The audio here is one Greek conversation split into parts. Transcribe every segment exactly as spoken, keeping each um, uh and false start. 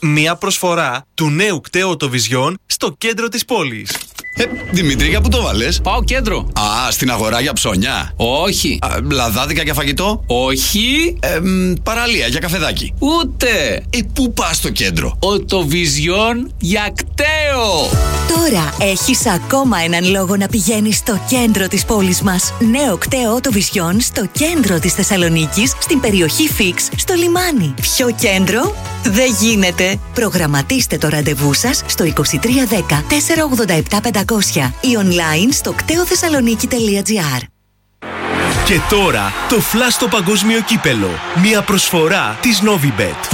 Μία προσφορά του νέου κταίου Autovision στο κέντρο της πόλης. Ε, Δημήτρη, για πού το βάλες? Πάω κέντρο. Α, στην αγορά για ψώνια. Όχι. Α, λαδάδικα για φαγητό. Όχι. Ε, μ, παραλία για καφεδάκι. Ούτε. Ε, πού πας στο κέντρο? Autovision για κταίο. Τώρα έχεις ακόμα έναν λόγο να πηγαίνεις στο κέντρο της πόλης μας. Νέο κταίο Autovision στο κέντρο της Θεσσαλονίκης, στην περιοχή Φίξ, στο λιμάνι. Ποιο κέντρο? Δεν γίνεται. Προγραμματίστε το ραντεβού σας στο είκοσι τρία δέκα τετρακόσια ογδόντα επτά πεντακόσια ή online στο κτέοθεσσαλονίκη τελεία τζι άρ. Και τώρα το Flash στο παγκόσμιο κύπελο. Μια προσφορά της Novibet.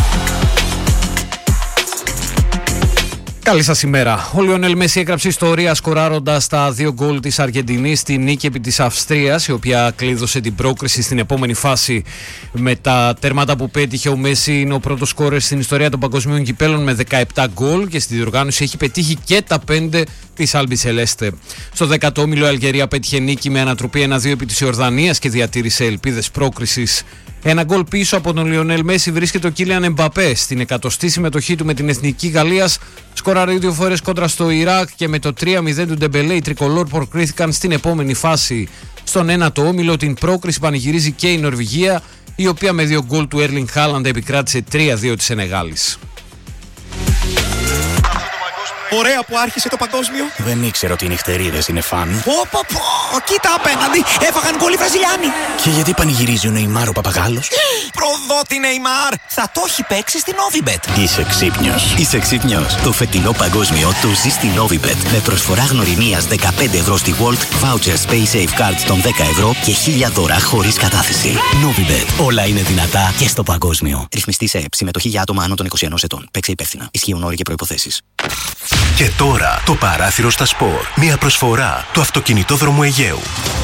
Καλή σας ημέρα. Ο Λιονέλ Μέση έγραψε ιστορία σκοράροντας τα δύο γκολ της Αργεντινής στη νίκη επί της Αυστρίας, η οποία κλείδωσε την πρόκριση στην επόμενη φάση με τα τέρματα που πέτυχε. Ο Μέση είναι ο πρώτος σκόρερ στην ιστορία των παγκοσμίων κυπέλων με δεκαεπτά γκολ και στη διοργάνωση έχει πετύχει και τα πέντε της Άλμπι Σελέστε. Στο δέκατο όμιλο η Αλγερία πέτυχε νίκη με ανατροπή ένα δύο επί της Ιορδανίας και διατήρησε ελπίδες πρόκρισης. Ένα γκολ πίσω από τον Λιονέλ Μέση βρίσκεται ο Κίλιαν Εμπαπέ. Στην εκατοστή συμμετοχή του με την Εθνική Γαλλίας σκοράρει δύο φορές κόντρα στο Ιράκ και με το τρία μηδέν του Ντεμπελέ οι τρικολόρ προκρίθηκαν στην επόμενη φάση. Στον ένατο όμιλο την πρόκριση πανηγυρίζει και η Νορβηγία, η οποία με δύο γκολ του Έρλινγκ Χάλαντ επικράτησε τρία δύο της Σενεγάλης. Ωραία που άρχισε το παγκόσμιο. Δεν ήξερα ότι οι νυχτερίδες είναι φαν. Πω πω πω, κοίτα απέναντι, έφαγαν γκολ οι Βραζιλιάνοι. Και γιατί πανηγυρίζει ο Νεϊμάρ ο Παπαγάλος? Προδότη Νεϊμάρ, θα το έχει παίξει στην Novibet. Είσαι ξύπνιος. Είσαι ξύπνιος. Το φετινό παγκόσμιο το ζει στην Novibet. Με προσφορά γνωριμίας δεκαπέντε ευρώ στη Volt, vouchers PaySafe Cards των δέκα ευρώ και χίλια δώρα χωρίς κατάθεση. Novibet. Όλα είναι δυνατά και στο παγκόσμιο. Ρυθμιστή σε ΕΠ. Συμμετοχή για άτομα άνω των είκοσι ενός ετών. Παίξε υπεύθυνα. Ισχύουν όροι και προϋποθέσεις. Και τώρα το παράθυρο στα σπορ. Μια προσφορά του αυτοκινητόδρομου Αιγαίου.